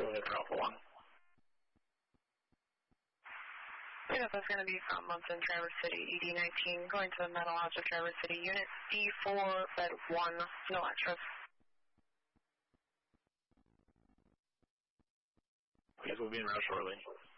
go ahead for Alpha 1. Yes, that's going to be from Munson, Traverse City, ED19, going to Metal Lodge of Traverse City, Unit D4, Bed 1, no extras. Yes, we'll be en route shortly.